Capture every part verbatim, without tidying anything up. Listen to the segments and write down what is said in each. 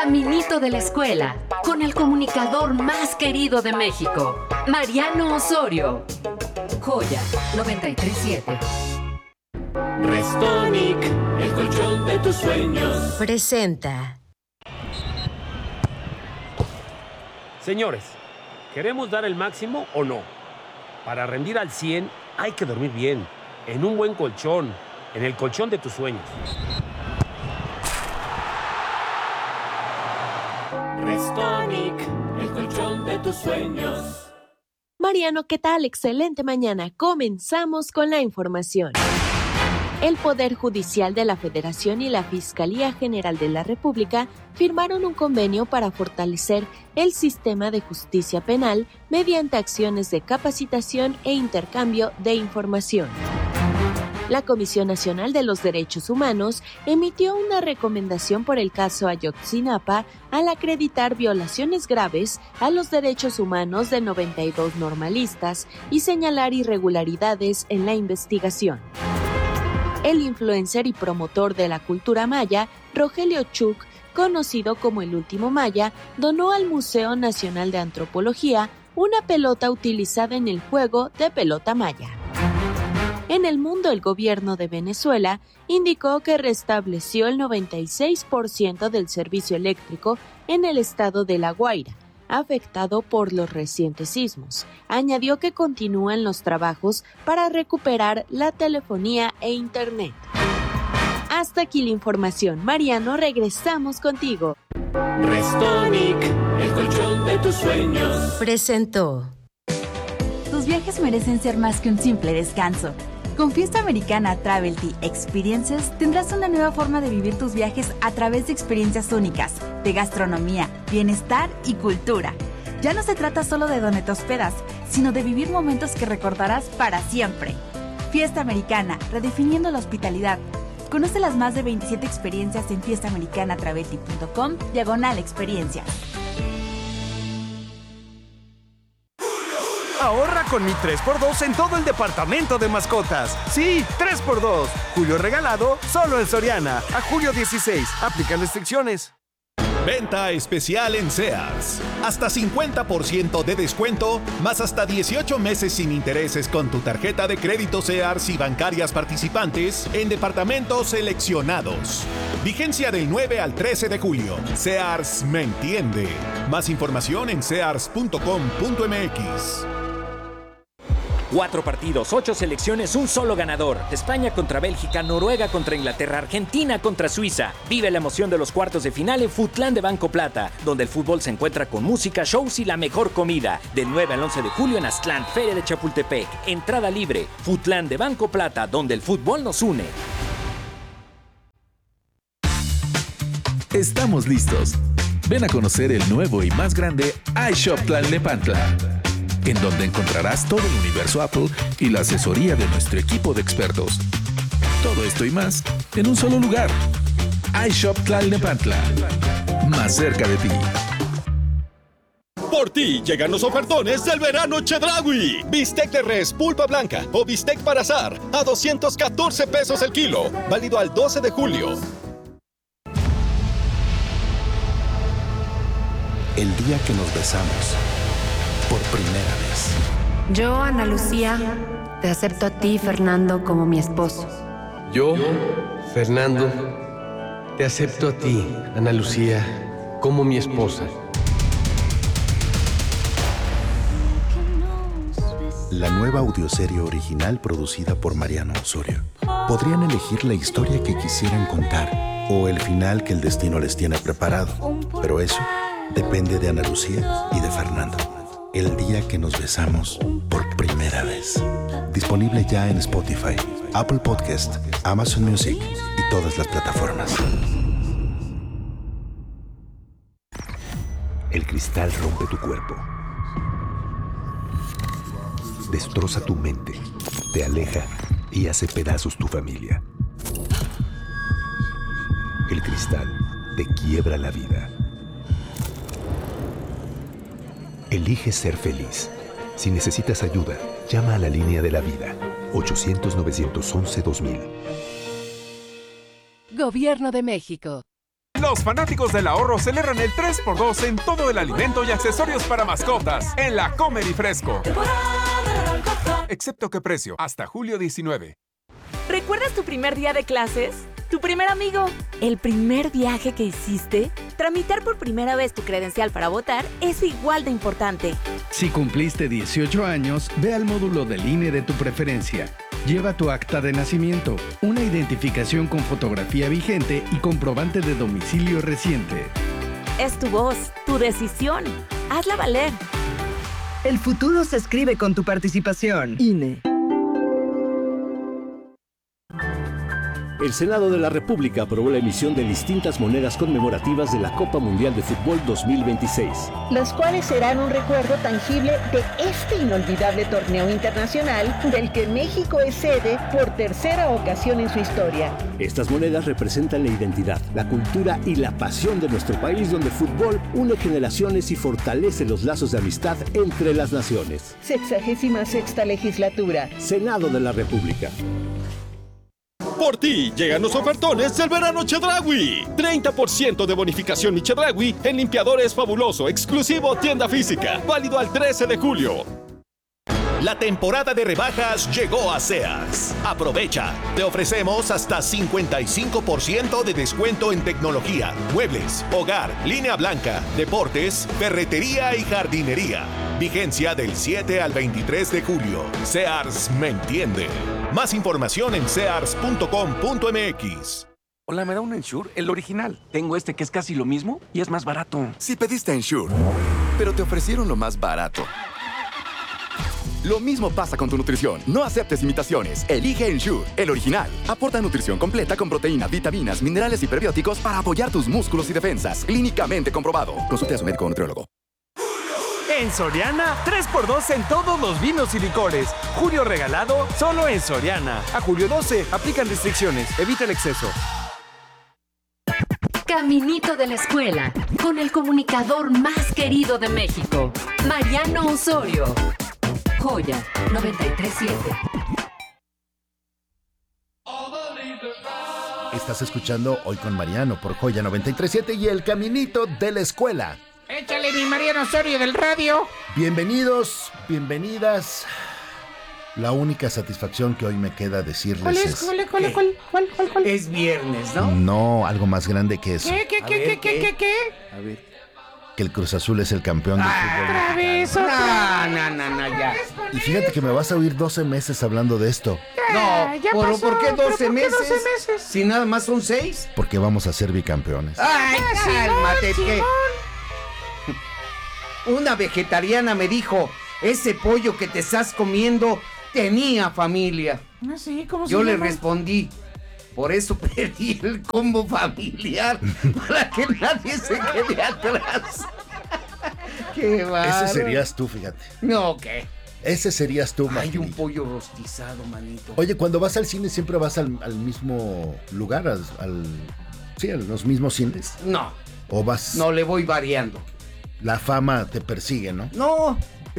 caminito de la escuela, con el comunicador más querido de México, Mariano Osorio. Joya noventa y tres siete. Restonic, el colchón de tus sueños. Presenta. Señores, ¿queremos dar el máximo o no? Para rendir al cien hay que dormir bien, en un buen colchón, en el colchón de tus sueños. Restonic, el colchón de tus sueños. Mariano, ¿qué tal? Excelente mañana. Comenzamos con la información. El Poder Judicial de la Federación y la Fiscalía General de la República firmaron un convenio para fortalecer el sistema de justicia penal mediante acciones de capacitación e intercambio de información. La Comisión Nacional de los Derechos Humanos emitió una recomendación por el caso Ayotzinapa al acreditar violaciones graves a los derechos humanos de noventa y dos normalistas y señalar irregularidades en la investigación. El influencer y promotor de la cultura maya, Rogelio Chuk, conocido como el Último Maya, donó al Museo Nacional de Antropología una pelota utilizada en el juego de pelota maya. En el mundo, el gobierno de Venezuela indicó que restableció el noventa y seis por ciento del servicio eléctrico en el estado de La Guaira, afectado por los recientes sismos. Añadió que continúan los trabajos para recuperar la telefonía e internet. Hasta aquí la información. Mariano, regresamos contigo. Restonic, el colchón de tus sueños. Presentó. Tus viajes merecen ser más que un simple descanso. Con Fiesta Americana Travel Tea Experiences tendrás una nueva forma de vivir tus viajes a través de experiencias únicas, de gastronomía, bienestar y cultura. Ya no se trata solo de dónde te hospedas, sino de vivir momentos que recordarás para siempre. Fiesta Americana, redefiniendo la hospitalidad. Conoce las más de veintisiete experiencias en fiestaamericanatraveti.com diagonal experiencias. Ahorra con mi tres por dos en todo el departamento de mascotas. Sí, tres por dos. Julio regalado solo en Soriana. A julio dieciséis. Aplican restricciones. Venta especial en Sears. Hasta cincuenta por ciento de descuento, más hasta dieciocho meses sin intereses con tu tarjeta de crédito Sears y bancarias participantes en departamentos seleccionados. Vigencia del nueve al trece de julio. Sears me entiende. Más información en sears punto com punto m x. Cuatro partidos, ocho selecciones, un solo ganador. España contra Bélgica, Noruega contra Inglaterra, Argentina contra Suiza. Vive la emoción de los cuartos de final en Futlán de Banco Plata, donde el fútbol se encuentra con música, shows y la mejor comida. Del nueve al once de julio en Aztlán, Feria de Chapultepec. Entrada libre. Futlán de Banco Plata, donde el fútbol nos une. Estamos listos. Ven a conocer el nuevo y más grande iShop Tlalnepantla, en donde encontrarás todo el universo Apple y la asesoría de nuestro equipo de expertos. Todo esto y más en un solo lugar. iShop Tlalnepantla, más cerca de ti. Por ti llegan los ofertones del verano Chedraui. Bistec de res pulpa blanca o bistec para asar a doscientos catorce pesos el kilo. Válido al doce de julio. El día que nos besamos por primera vez. Yo, Ana Lucía, te acepto a ti, Fernando, como mi esposo. Yo, Fernando, te acepto a ti, Ana Lucía, como mi esposa. La nueva audioserie original producida por Mariano Osorio. Podrían elegir la historia que quisieran contar o el final que el destino les tiene preparado, pero eso depende de Ana Lucía y de Fernando. El día que nos besamos por primera vez. Disponible ya en Spotify, Apple Podcast, Amazon Music y todas las plataformas. El cristal rompe tu cuerpo. Destroza tu mente, te aleja y hace pedazos tu familia. El cristal te quiebra la vida. Elige ser feliz. Si necesitas ayuda, llama a la línea de la vida. ochocientos, novecientos once, dos mil. Gobierno de México. Los fanáticos del ahorro celebran el tres por dos en todo el alimento y accesorios para mascotas en la Comer y Fresco. Excepto que precio, hasta julio diecinueve. ¿Recuerdas tu primer día de clases? ¿Tu primer amigo? ¿El primer viaje que hiciste? Tramitar por primera vez tu credencial para votar es igual de importante. Si cumpliste dieciocho años, ve al módulo del I N E de tu preferencia. Lleva tu acta de nacimiento, una identificación con fotografía vigente y comprobante de domicilio reciente. Es tu voz, tu decisión. Hazla valer. El futuro se escribe con tu participación. I N E. El Senado de la República aprobó la emisión de distintas monedas conmemorativas de la Copa Mundial de Fútbol dos mil veintiséis. Las cuales serán un recuerdo tangible de este inolvidable torneo internacional del que México es sede por tercera ocasión en su historia. Estas monedas representan la identidad, la cultura y la pasión de nuestro país, donde el fútbol une generaciones y fortalece los lazos de amistad entre las naciones. Sexagésima sexta legislatura. Senado de la República. Por ti llegan los ofertones del verano Chedraui. treinta por ciento de bonificación Mi Chedraui en limpiadores fabuloso, exclusivo tienda física. Válido al trece de julio. La temporada de rebajas llegó a Sears. Aprovecha. Te ofrecemos hasta cincuenta y cinco por ciento de descuento en tecnología, muebles, hogar, línea blanca, deportes, ferretería y jardinería. Vigencia del siete al veintitrés de julio. Sears me entiende. Más información en sears punto com punto m x. Hola, ¿me da un Ensure? El original. Tengo este que es casi lo mismo y es más barato. Si pediste Ensure, pero te ofrecieron lo más barato. Lo mismo pasa con tu nutrición. No aceptes imitaciones. Elige Ensure, el original. Aporta nutrición completa con proteínas, vitaminas, minerales y prebióticos para apoyar tus músculos y defensas. Clínicamente comprobado. Consulte a su médico o nutriólogo. En Soriana, tres por dos en todos los vinos y licores. Julio regalado, solo en Soriana. A julio doce, aplican restricciones. Evita el exceso. Caminito de la escuela, con el comunicador más querido de México, Mariano Osorio. Joya noventa y tres punto siete. Estás escuchando Hoy con Mariano por Joya noventa y tres punto siete y el Caminito de la Escuela. Échale, mi Mariano Osorio del radio. Bienvenidos, bienvenidas. La única satisfacción que hoy me queda decirles ¿Cuál es? es... ¿Cuál, cuál, cuál, cuál, cuál, cuál? Es viernes, ¿no? No, algo más grande que eso. ¿Qué, qué, qué, ver, qué, qué, qué, qué? A ver. Que el Cruz Azul es el campeón del fútbol. Otra vez, otra No, no, no, no, ya. Y fíjate que me vas a oír doce meses hablando de esto. Ya, No, ya ¿por, pasó, ¿por qué pero doce ¿por qué meses? doce meses? Si nada más son seis. Porque vamos a ser bicampeones. Ay, Ah, cálmate, Simón, que... Simón. Una vegetariana me dijo, ese pollo que te estás comiendo tenía familia. Ah, sí, ¿cómo se Yo le llama? respondí, por eso pedí el combo familiar, para que nadie se quede atrás. Qué bárbaro. Ese serías tú, fíjate. No, ¿qué? Ese serías tú, Hay Martín. un pollo rostizado, manito. Oye, cuando vas al cine siempre vas al, al mismo lugar, al, al- sí, a los mismos cines. No, O vas, no le voy variando. la fama te persigue, ¿no? No.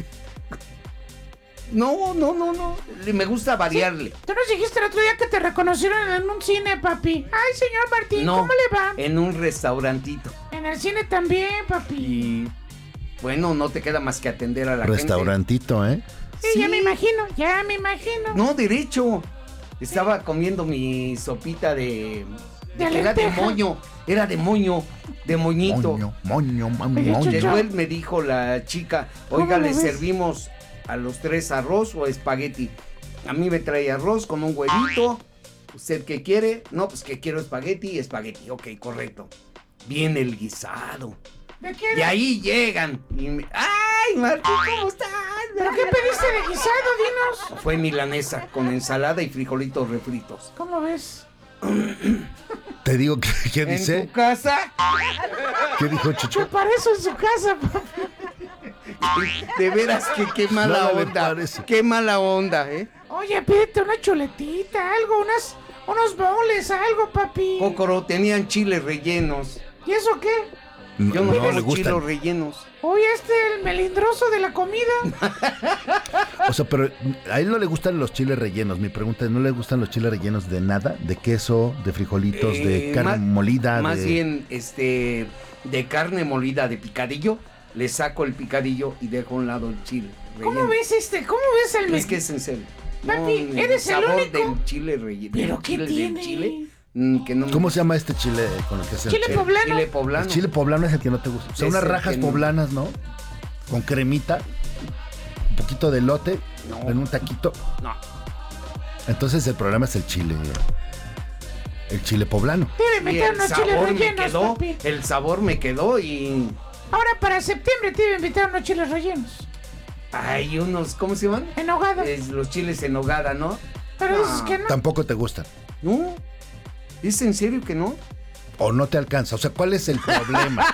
No, no, no, no. Le- Me gusta variarle. Tú nos dijiste el otro día que te reconocieron en un cine, papi. Ay, señor Martín, No, ¿cómo le va? en un restaurantito. En el cine también, papi. Y bueno, no te queda más que atender a la Restaurantito, ¿eh? Sí, Sí. ya me imagino, ya me imagino. gente. No, derecho. Estaba comiendo mi sopita de... De que era de lenteja. moño. Era de moño. De moñito. Moño, moño, moño, Oye, moño. Después me dijo la chica, ¿Cómo oiga, lo ¿le ves? servimos a los tres arroz o espagueti? A mí me trae arroz con un huevito. ¿Usted qué quiere? No, pues que quiero espagueti, espagueti. Ok, correcto. Viene el guisado. ¿De qué? Y ahí llegan. Y me- ¡Ay, Martín, ¿cómo estás? ¿Pero qué pediste de guisado? Dinos. Fue milanesa con ensalada y frijolitos refritos. ¿Cómo ves? Te digo, ¿qué, qué ¿En dice? tu casa? ¿Qué dijo Pues Chucho? para eso en su casa, papi. De veras que qué mala Nada me onda. parece. Qué mala onda, ¿eh? Oye, pídete una chuletita, algo, unas, unos bowls, algo, papi. Cócoro, tenían chiles rellenos. ¿Y eso qué? Yo no, no como le gustan. chiles rellenos. Uy, este el melindroso de la comida. O sea, pero a él no le gustan los chiles rellenos. Mi pregunta es, ¿no le gustan los chiles rellenos de nada? ¿De queso, de frijolitos, Eh, de carne más- molida? Más de... bien, este, de carne molida, de picadillo. Le saco el picadillo y dejo a un lado el chile relleno. ¿Cómo ves este? ¿Cómo ves el Es que es en serio. Papi, No, ¿eres el sabor único? del chile relleno. ¿Pero del qué chile, del tiene? chile, mm, que no me ¿Cómo gusta. se llama este chile con el que se Chile poblano. Chile poblano. El chile poblano es el que no te gusta. O sea, Es unas el rajas que no. poblanas, ¿no? Con cremita, un poquito de elote No. en un taquito. No. Entonces el problema es el chile. El chile poblano. Debe Y meter el unos chiles sabor me rellenos, quedó, papi. el sabor me quedó y Ahora para septiembre te iba a invitar unos chiles rellenos. hay unos, ¿cómo se llaman? En hogada. Es los chiles en hogada, ¿no? Pero No. dices que no. Tampoco te gustan. No. ¿Es en serio que no? O no te alcanza. O sea, ¿cuál es el problema?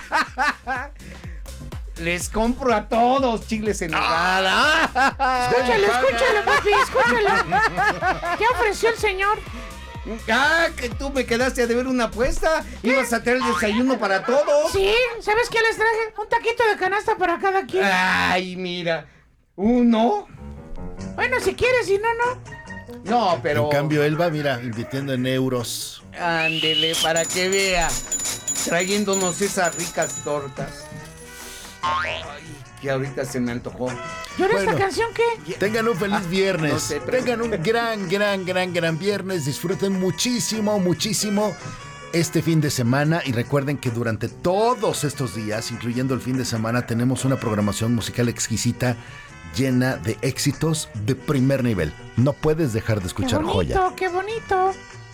Les compro a todos chiles en hogada. Escúchalo, escúchalo, papi, escúchalo. ¿Qué ofreció el señor? Ah, que tú me quedaste a deber una apuesta. Ibas a traer el desayuno para todos. Sí, ¿sabes qué les traje? Un taquito de canasta para cada quien. Ay, mira. Uno. Bueno, si quieres, si no, no. No, pero. En cambio, él va, mira, invirtiendo en euros. Ándele, para que vea. Trayéndonos esas ricas tortas. Ay, que ahorita se me antojó. ¿Y ahora Bueno. esta canción qué? Tengan un feliz viernes. no sé, pero- Tengan un gran, gran, gran, gran viernes. Disfruten muchísimo, muchísimo este fin de semana. Y recuerden que durante todos estos días, incluyendo el fin de semana, tenemos una programación musical exquisita llena de éxitos de primer nivel. No puedes dejar de Qué escuchar bonito, Joya. qué bonito.